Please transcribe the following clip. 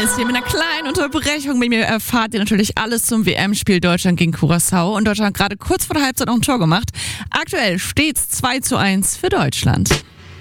Dennis hier mit einer kleinen Unterbrechung. Mit mir erfahrt ihr natürlich alles zum WM-Spiel Deutschland gegen Curaçao. Und Deutschland hat gerade kurz vor der Halbzeit noch ein Tor gemacht. Aktuell steht's 2:1 für Deutschland.